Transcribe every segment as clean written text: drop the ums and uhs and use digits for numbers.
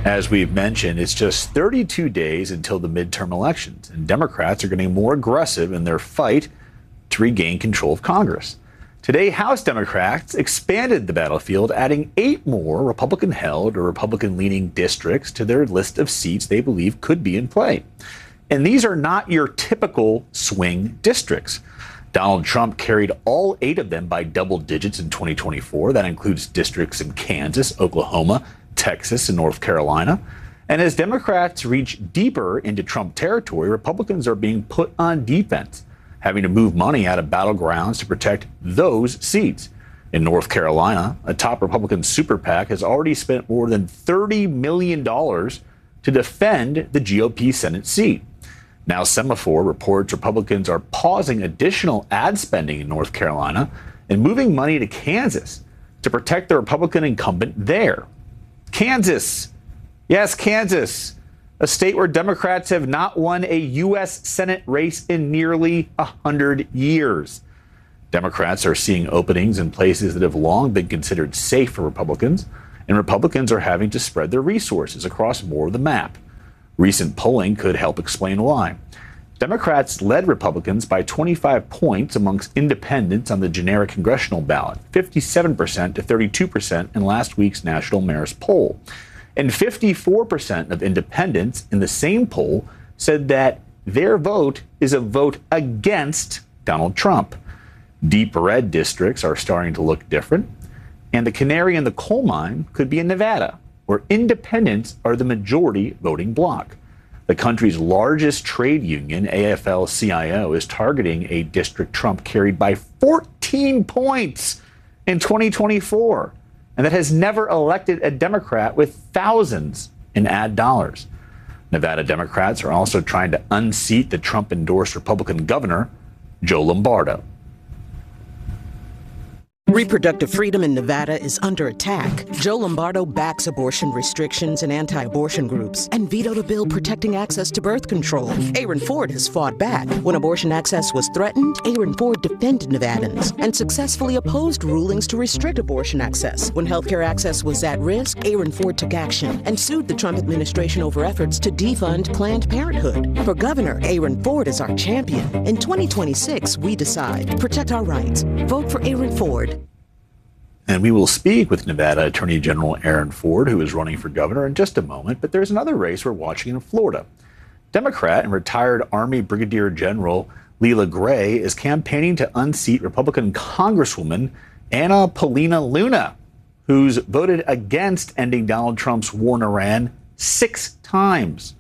As we've mentioned, it's just 32 days until the midterm elections, and Democrats are getting more aggressive in their fight to regain control of Congress. Today, House Democrats expanded the battlefield, adding 8 more Republican-held or Republican-leaning districts to their list of seats they believe could be in play. And these are not your typical swing districts. Donald Trump carried all 8 of them by double digits in 2024. That includes districts in Kansas, Oklahoma, Texas, and North Carolina. And as Democrats reach deeper into Trump territory, Republicans are being put on defense, having to move money out of battlegrounds to protect those seats. In North Carolina, a top Republican super PAC has already spent more than $30 million to defend the GOP Senate seat. Now, Semaphore reports Republicans are pausing additional ad spending in North Carolina and moving money to Kansas to protect the Republican incumbent there. Kansas. Yes, Kansas. A state where Democrats have not won a U.S. Senate race in nearly 100 years. Democrats are seeing openings in places that have long been considered safe for Republicans, and Republicans are having to spread their resources across more of the map. Recent polling could help explain why. Democrats led Republicans by 25 points amongst independents on the generic congressional ballot, 57% to 32% in last week's National Marist poll. And 54% of independents in the same poll said that their vote is a vote against Donald Trump. Deep red districts are starting to look different. And the canary in the coal mine could be in Nevada, where independents are the majority voting bloc. The country's largest trade union, AFL-CIO, is targeting a district Trump carried by 14 points in 2024. And that has never elected a Democrat with thousands in ad dollars. Nevada Democrats are also trying to unseat the Trump-endorsed Republican governor, Joe Lombardo. Reproductive freedom in Nevada is under attack. Joe Lombardo backs abortion restrictions and anti-abortion groups and vetoed a bill protecting access to birth control. Aaron Ford has fought back. When abortion access was threatened, Aaron Ford defended Nevadans and successfully opposed rulings to restrict abortion access. When healthcare access was at risk, Aaron Ford took action and sued the Trump administration over efforts to defund Planned Parenthood. For governor, Aaron Ford is our champion. In 2026, we decide. Protect our rights. Vote for Aaron Ford. And we will speak with Nevada Attorney General Aaron Ford, who is running for governor, in just a moment. But there's another race we're watching in Florida. Democrat and retired Army Brigadier General Leila Gray is campaigning to unseat Republican Congresswoman Anna Paulina Luna, who's voted against ending Donald Trump's war in Iran 6 times.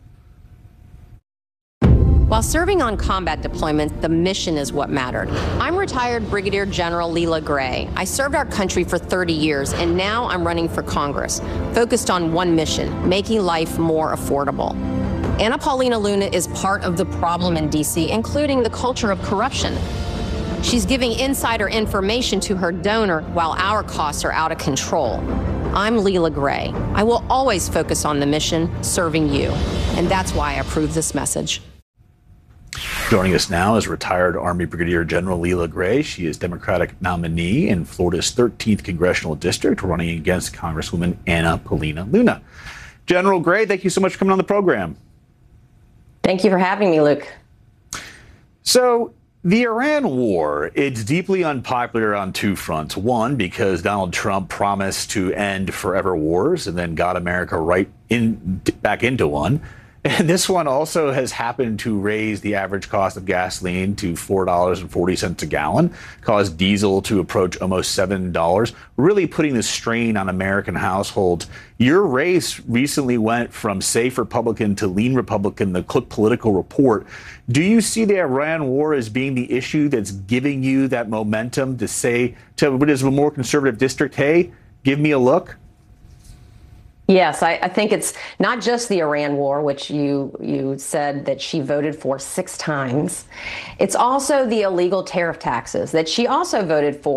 While serving on combat deployments, the mission is what mattered. I'm retired Brigadier General Leila Gray. I served our country for 30 years, and now I'm running for Congress, focused on one mission, making life more affordable. Anna Paulina Luna is part of the problem in D.C., including the culture of corruption. She's giving insider information to her donor while our costs are out of control. I'm Leila Gray. I will always focus on the mission, serving you. And that's why I approve this message. Joining us now is retired Army Brigadier General Leila Gray. She is Democratic nominee in Florida's 13th Congressional District, running against Congresswoman Anna Paulina Luna. General Gray, thank you so much for coming on the program. Thank you for having me, Luke. So, the Iran war, it's deeply unpopular on 2 fronts. One, because Donald Trump promised to end forever wars and then got America back into one. And this one also has happened to raise the average cost of gasoline to $4.40 a gallon, caused diesel to approach almost $7, really putting the strain on American households. Your race recently went from safe Republican to lean Republican, the Cook Political Report. Do you see the Iran war as being the issue that's giving you that momentum to say to what is a more conservative district, hey, give me a look? Yes, I think it's not just the Iran war, which you said that she voted for 6 times. It's also the illegal tariff taxes that she also voted for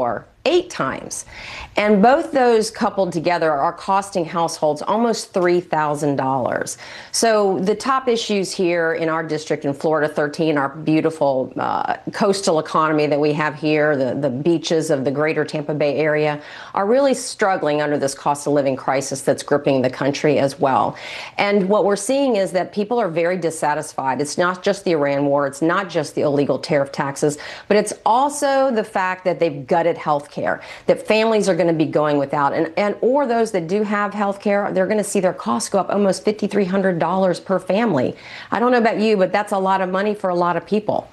8 times. And both those coupled together are costing households almost $3,000. So the top issues here in our district in Florida 13, our beautiful coastal economy that we have here, the beaches of the greater Tampa Bay area, are really struggling under this cost of living crisis that's gripping the country as well. And what we're seeing is that people are very dissatisfied. It's not just the Iran war, it's not just the illegal tariff taxes, but it's also the fact that they've gutted health care, that families are going to be going without, and or those that do have health care, they're going to see their costs go up almost $5,300 per family. I don't know about you, but that's a lot of money for a lot of people.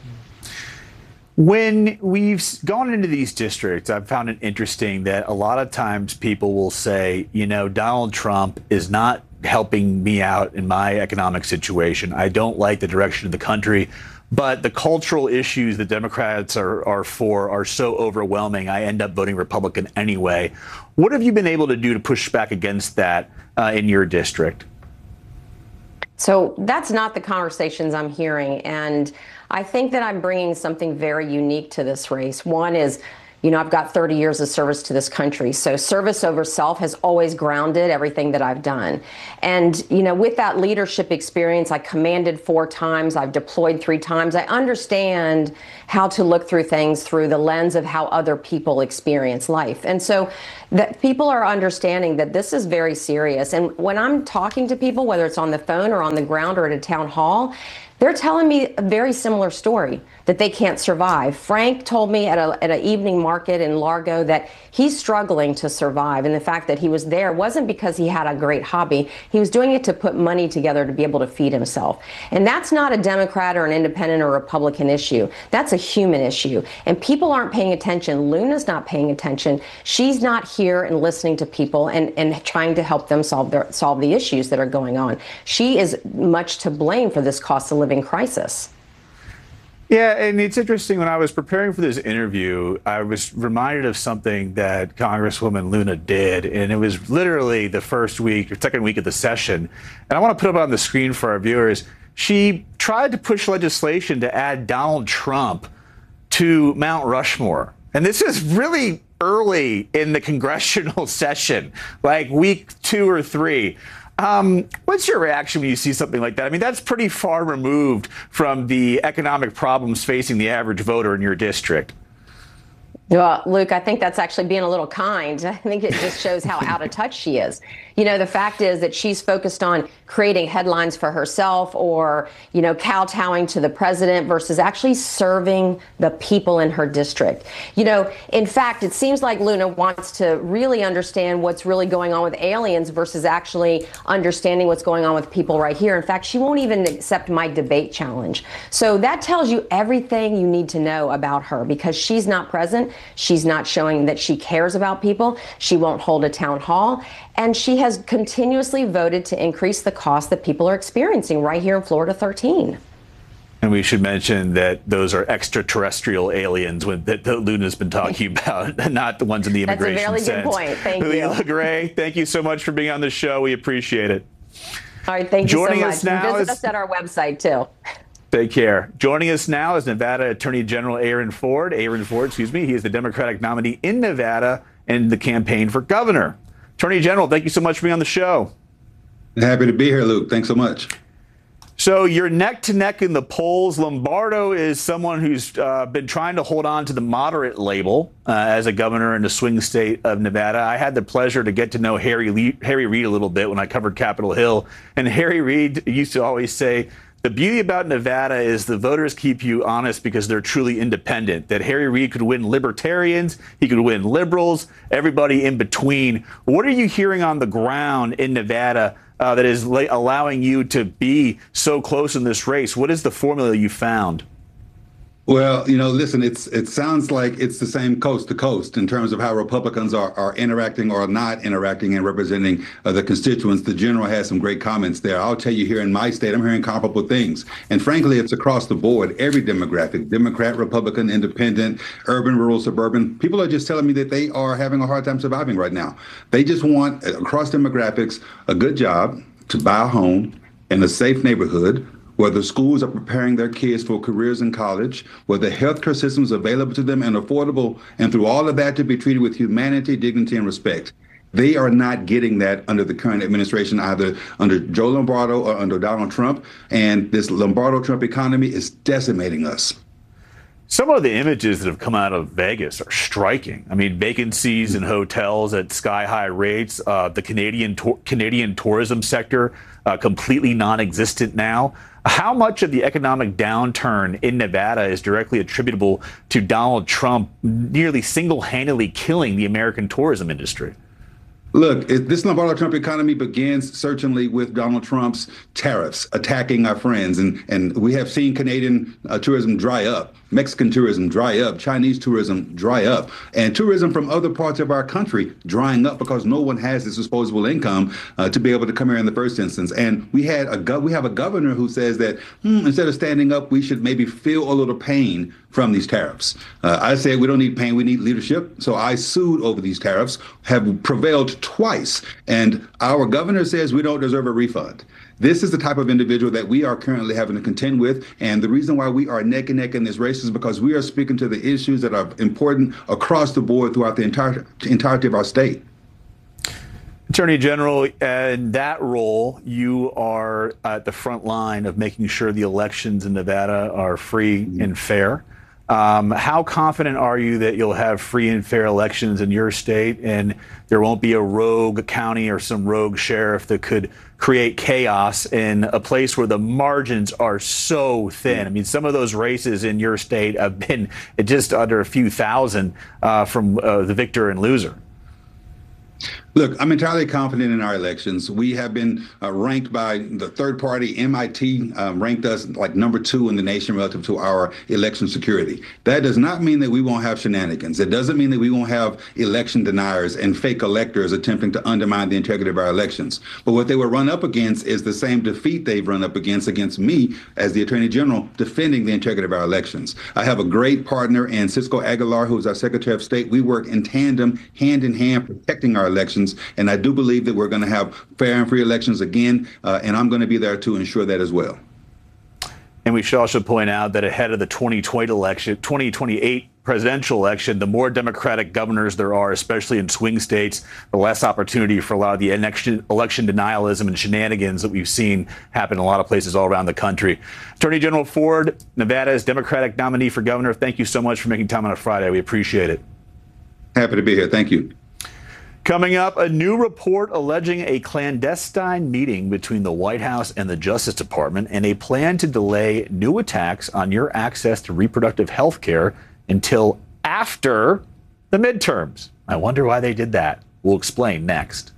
When we've gone into these districts, I've found it interesting that a lot of times people will say, you know, Donald Trump is not helping me out in my economic situation. I don't like the direction of the country, but the cultural issues the Democrats are for are so overwhelming, I end up voting Republican anyway. What have you been able to do to push back against that in your district? So that's not the conversations I'm hearing. And I think that I'm bringing something very unique to this race. One is, you know, I've got 30 years of service to this country. So service over self has always grounded everything that I've done. And, you know, with that leadership experience, I commanded 4 times, I've deployed 3 times. I understand how to look through things through the lens of how other people experience life. And so that people are understanding that this is very serious. And when I'm talking to people, whether it's on the phone or on the ground or at a town hall, they're telling me a very similar story, that they can't survive. Frank told me at an evening market in Largo that he's struggling to survive. And the fact that he was there wasn't because he had a great hobby. He was doing it to put money together to be able to feed himself. And that's not a Democrat or an independent or Republican issue. That's a human issue. And people aren't paying attention. Luna's not paying attention. She's not here and listening to people and trying to help them solve the issues that are going on. She is much to blame for this cost of living crisis. Yeah, and it's interesting, when I was preparing for this interview, I was reminded of something that Congresswoman Luna did, and it was literally the first week or second week of the session. And I want to put it on the screen for our viewers. She tried to push legislation to add Donald Trump to Mount Rushmore. And this is really early in the congressional session, like week 2 or 3. What's your reaction when you see something like that? I mean, that's pretty far removed from the economic problems facing the average voter in your district. Well, Luke, I think that's actually being a little kind. I think it just shows how out of touch she is. You know, the fact is that she's focused on creating headlines for herself or, you know, kowtowing to the president versus actually serving the people in her district. You know, in fact, it seems like Luna wants to really understand what's really going on with aliens versus actually understanding what's going on with people right here. In fact, she won't even accept my debate challenge. So that tells you everything you need to know about her, because she's not present. She's not showing that she cares about people. She won't hold a town hall. And she has continuously voted to increase the cost that people are experiencing right here in Florida 13. And we should mention that those are extraterrestrial aliens that Luna's been talking about, not the ones in the immigration sense. That's a really good point. Thank you. Leila Gray, thank you so much for being on the show. We appreciate it. All right, thank you so much. Joining us now Visit us at our website, too. Take care. Joining us now is Nevada Attorney General Aaron Ford. He is the Democratic nominee in Nevada and the campaign for governor. Attorney General, thank you so much for being on the show. Happy to be here, Luke. Thanks so much. So you're neck to neck in the polls. Lombardo is someone who's been trying to hold on to the moderate label as a governor in the swing state of Nevada. I had the pleasure to get to know Harry Reid a little bit when I covered Capitol Hill. And Harry Reid used to always say, the beauty about Nevada is the voters keep you honest because they're truly independent, that Harry Reid could win libertarians, he could win liberals, everybody in between. What are you hearing on the ground in Nevada that is allowing you to be so close in this race? What is the formula you found? Well, you know, listen, it sounds like it's the same coast to coast in terms of how Republicans are interacting or not interacting and representing the constituents. The general has some great comments there. I'll tell you, here in my state, I'm hearing comparable things. And frankly, it's across the board, every demographic, Democrat, Republican, independent, urban, rural, suburban. People are just telling me that they are having a hard time surviving right now. They just want, across demographics, a good job, to buy a home in a safe neighborhood, whether schools are preparing their kids for careers in college, whether healthcare systems are available to them and affordable, and through all of that to be treated with humanity, dignity, and respect. They are not getting that under the current administration, either under Joe Lombardo or under Donald Trump. And this Lombardo-Trump economy is decimating us. Some of the images that have come out of Vegas are striking. I mean, vacancies in hotels at sky-high rates, the Canadian tourism sector completely non-existent now. How much of the economic downturn in Nevada is directly attributable to Donald Trump nearly single-handedly killing the American tourism industry? Look, this Lombardo-Trump economy begins certainly with Donald Trump's tariffs attacking our friends. And we have seen Canadian tourism dry up, Mexican tourism dry up, Chinese tourism dry up, and tourism from other parts of our country drying up because no one has this disposable income to be able to come here in the first instance. And we have a governor who says that instead of standing up, we should maybe feel a little pain from these tariffs. I said we don't need pain, we need leadership. So I sued over these tariffs, have prevailed twice. And our governor says we don't deserve a refund. This is the type of individual that we are currently having to contend with. And the reason why we are neck and neck in this race is because we are speaking to the issues that are important across the board throughout the entirety of our state. Attorney General, in that role, you are at the front line of making sure the elections in Nevada are free and fair. How confident are you that you'll have free and fair elections in your state and there won't be a rogue county or some rogue sheriff that could create chaos in a place where the margins are so thin? I mean, some of those races in your state have been just under a few thousand from the victor and loser. Look, I'm entirely confident in our elections. We have been ranked by the third party. MIT ranked us like #2 in the nation relative to our election security. That does not mean that we won't have shenanigans. It doesn't mean that we won't have election deniers and fake electors attempting to undermine the integrity of our elections. But what they will run up against is the same defeat they've run up against me as the Attorney General defending the integrity of our elections. I have a great partner in Cisco Aguilar, who is our Secretary of State. We work in tandem, hand in hand, protecting our elections. And I do believe that we're going to have fair and free elections again, and I'm going to be there to ensure that as well. And we should also point out that ahead of the 2028 presidential election, the more Democratic governors there are, especially in swing states, the less opportunity for a lot of the election denialism and shenanigans that we've seen happen in a lot of places all around the country. Attorney General Ford, Nevada's Democratic nominee for governor, thank you so much for making time on a Friday. We appreciate it. Happy to be here. Thank you. Coming up, a new report alleging a clandestine meeting between the White House and the Justice Department and a plan to delay new attacks on your access to reproductive health care until after the midterms. I wonder why they did that. We'll explain next.